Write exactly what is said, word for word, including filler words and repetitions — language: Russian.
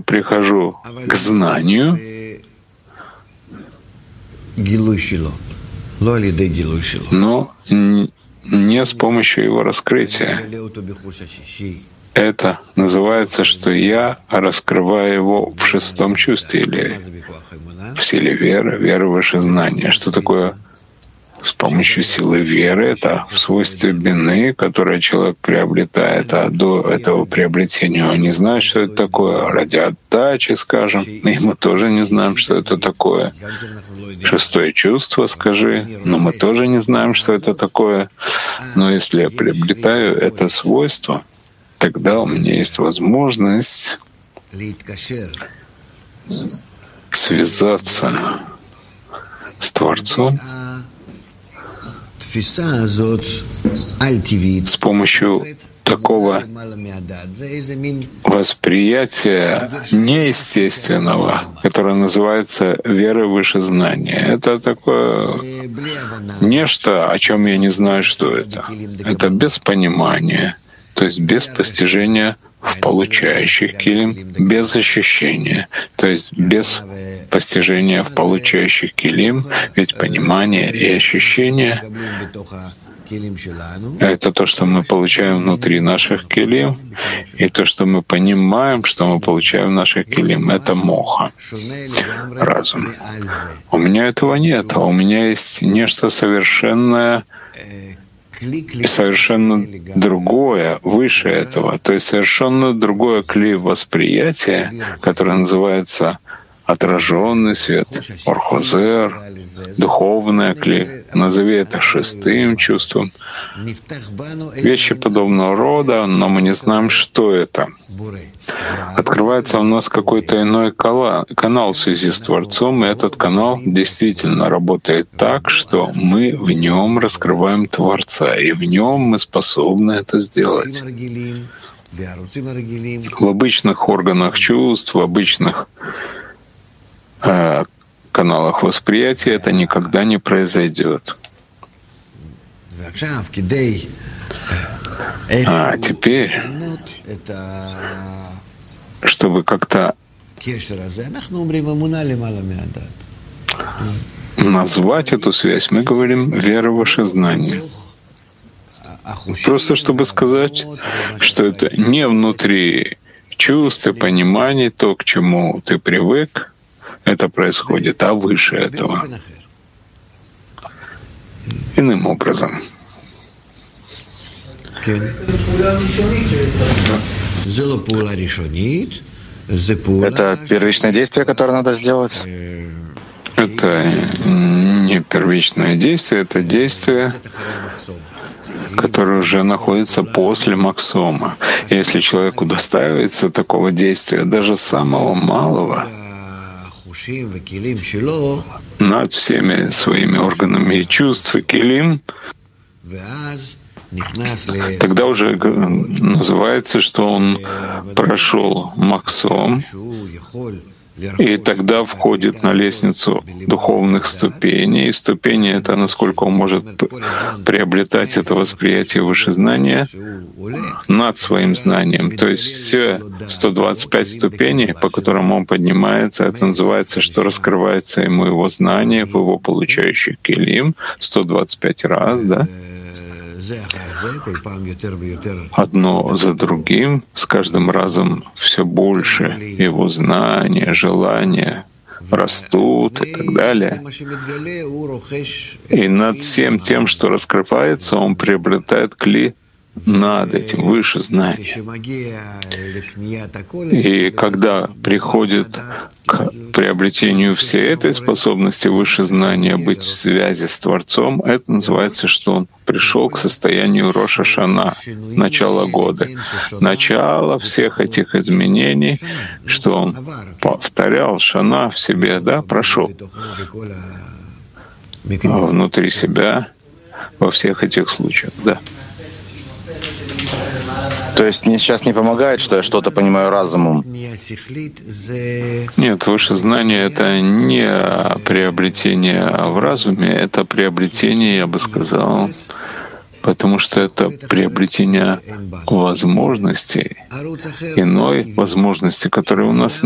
прихожу к знанию, но не с помощью его раскрытия. Это называется, что я раскрываю его в шестом чувстве или в силе веры, веры выше знания. Что такое с помощью силы веры? Это в свойстве бины, которое человек приобретает, а до этого приобретения он не знает, что это такое. Ради отдачи, скажем, и мы тоже не знаем, что это такое. Шестое чувство, скажи, но мы тоже не знаем, что это такое. Но если я приобретаю это свойство, тогда у меня есть возможность связаться с Творцом с помощью такого восприятия неестественного, которое называется верой выше знания. Это такое нечто, о чем я не знаю, что это. Это без понимания, то есть без постижения в получающих килим, без ощущения, то есть без постижения в получающих килим, ведь понимание и ощущение — это то, что мы получаем внутри наших килим, и то, что мы понимаем, что мы получаем в наших килим, — это моха, разум. У меня этого нет, а у меня есть нечто совершенное, и совершенно другое, выше этого, то есть совершенно другое кли восприятия, которое называется отраженный свет, орхозер, духовное кли, назови это шестым чувством. Вещи подобного рода, но мы не знаем, что это. Открывается у нас какой-то иной канал в связи с Творцом, и этот канал действительно работает так, что мы в нем раскрываем Творца, и в нем мы способны это сделать. В обычных органах чувств, в обычных э, каналах восприятия это никогда не произойдет. А теперь, чтобы как-то назвать эту связь, мы говорим «вера выше знания». Просто чтобы сказать, что это не внутри чувств и пониманий, то, к чему ты привык, это происходит, а выше этого. Иным образом. Это первичное действие, которое надо сделать? Это не первичное действие, это действие, которое уже находится после максома. Если человек удостаивается такого действия, даже самого малого, над всеми своими органами и чувств и килим, тогда уже называется, что он прошел максом, и тогда входит на лестницу духовных ступеней. И ступени — это насколько он может приобретать это восприятие выше знания над своим знанием. То есть все сто двадцать пять ступеней, по которым он поднимается, это называется, что раскрывается ему его знание в его получающих килим сто двадцать пять раз, да? Одно за другим, с каждым разом все больше его знания, желания растут и так далее. И над всем тем, что раскрывается, он приобретает кли над этим, выше знания. И когда приходит к приобретению всей этой способности выше знания быть в связи с Творцом, это называется, что он пришел к состоянию Рош ха-Шана, начала года, начало всех этих изменений, что он повторял Шана в себе, да, прошел внутри себя во всех этих случаях, да. То есть мне сейчас не помогает, что я что-то понимаю разумом? Нет, выше знание — это не приобретение в разуме, это приобретение, я бы сказал, потому что это приобретение возможностей, иной возможности, которые у нас